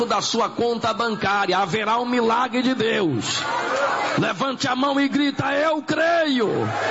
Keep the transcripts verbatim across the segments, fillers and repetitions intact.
da sua conta bancária. Haverá um milagre de Deus. Levante a mão e grita: eu creio.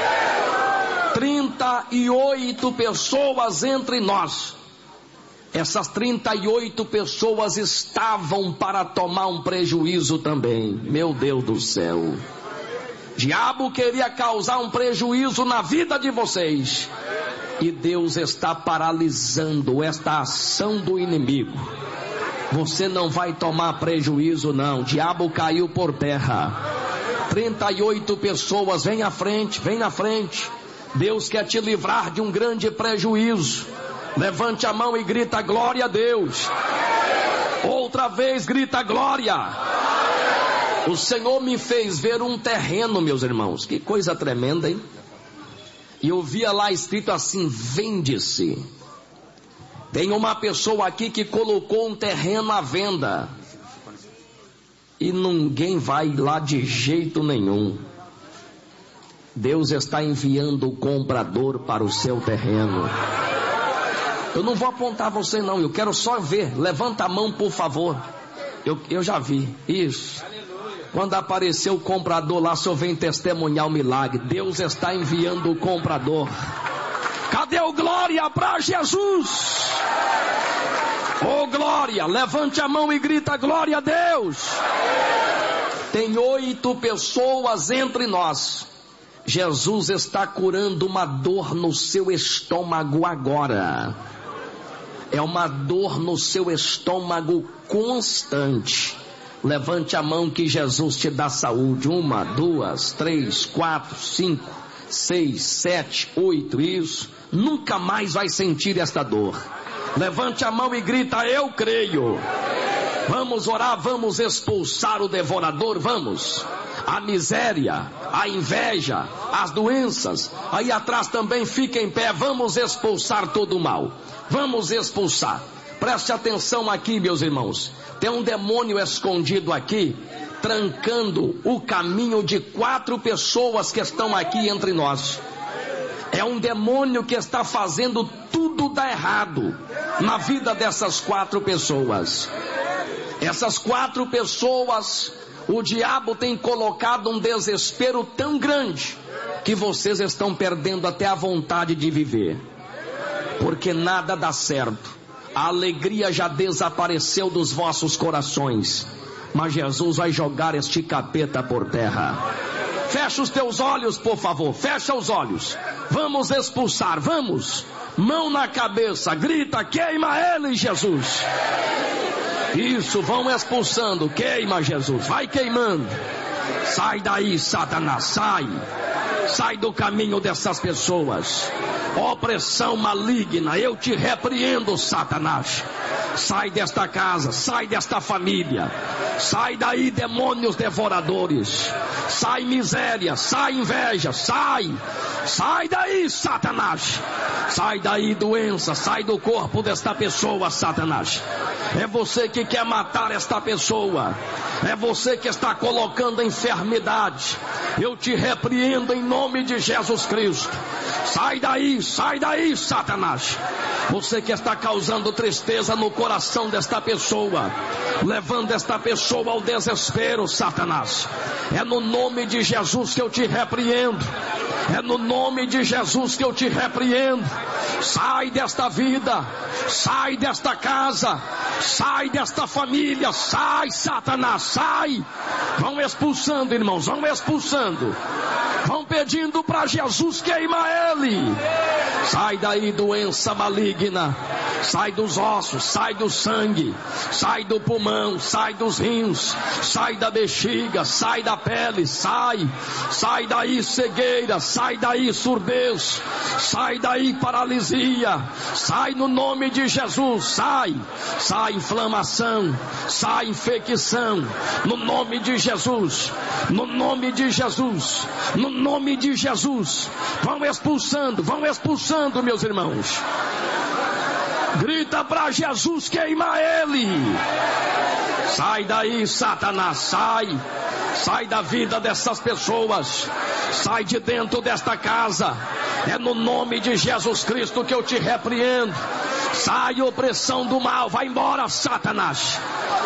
trinta e oito pessoas entre nós. Essas trinta e oito pessoas estavam para tomar um prejuízo também. Meu Deus do céu. Diabo queria causar um prejuízo na vida de vocês. E Deus está paralisando esta ação do inimigo. Você não vai tomar prejuízo não. Diabo caiu por terra. trinta e oito pessoas, vem à frente, vem na frente. Deus quer te livrar de um grande prejuízo. Levante a mão e grita: glória a Deus. Outra vez grita: glória. O Senhor me fez ver um terreno, meus irmãos. Que coisa tremenda, hein? E eu via lá escrito assim: vende-se. Tem uma pessoa aqui que colocou um terreno à venda. E ninguém vai lá de jeito nenhum. Deus está enviando o comprador para o seu terreno. Eu não vou apontar você não, eu quero só ver. Levanta a mão, por favor. Eu, eu já vi, isso. Quando apareceu o comprador lá, só vem testemunhar o milagre. Deus está enviando o comprador. Cadê o glória para Jesus? Ô glória, levante a mão e grita: glória a Deus. Tem oito pessoas entre nós. Jesus está curando uma dor no seu estômago agora. É uma dor no seu estômago constante. Levante a mão que Jesus te dá saúde. Uma, duas, três, quatro, cinco, seis, sete, oito, isso. Nunca mais vai sentir esta dor. Levante a mão e grita: eu creio. Vamos orar, vamos expulsar o devorador, vamos. A miséria, a inveja, as doenças. Aí atrás também fica em pé, vamos expulsar todo o mal. Vamos expulsar. Preste atenção aqui, meus irmãos. Tem um demônio escondido aqui, trancando o caminho de quatro pessoas que estão aqui entre nós. É um demônio que está fazendo tudo dar errado na vida dessas quatro pessoas. Essas quatro pessoas, o diabo tem colocado um desespero tão grande que vocês estão perdendo até a vontade de viver. Porque nada dá certo. A alegria já desapareceu dos vossos corações. Mas Jesus vai jogar este capeta por terra. Fecha os teus olhos, por favor. Fecha os olhos. Vamos expulsar, vamos. Mão na cabeça, grita: queima ele, Jesus. Isso, vão expulsando. Queima, Jesus, vai queimando. Sai daí, Satanás, sai. Sai do caminho dessas pessoas. Opressão maligna, eu te repreendo, Satanás. Sai desta casa, sai desta família. Sai daí, demônios devoradores. Sai miséria, sai inveja, sai. Sai daí, Satanás. Sai daí, doença, sai do corpo desta pessoa, Satanás. É você que quer matar esta pessoa. É você que está colocando a enfermidade. Eu te repreendo em nome de Jesus Cristo. Sai daí, sai daí, Satanás. Você que está causando tristeza no coração desta pessoa, levando esta pessoa ao desespero, Satanás. É no nome de Jesus que eu te repreendo. É no nome de Jesus que eu te repreendo. Sai desta vida, sai desta casa, sai desta família, sai, Satanás, sai. Vão expulsando, irmãos, vão expulsando. Vão pedindo para Jesus queimar ele. Sai daí, doença maligna. Sai dos ossos, sai do sangue, sai do pulmão, sai dos rins, sai da bexiga, sai da pele, sai. Sai daí, cegueira, sai daí, surdez, sai daí, paralisia. Sai no nome de Jesus, sai. Sai inflamação, sai infecção, no nome de Jesus, no nome de Jesus, no nome de Jesus. Vão expulsando, vão expulsando, meus irmãos. Grita para Jesus queimar ele. Sai daí, Satanás, sai. Sai da vida dessas pessoas. Sai de dentro desta casa. É no nome de Jesus Cristo que eu te repreendo. Sai, opressão do mal, vai embora, Satanás.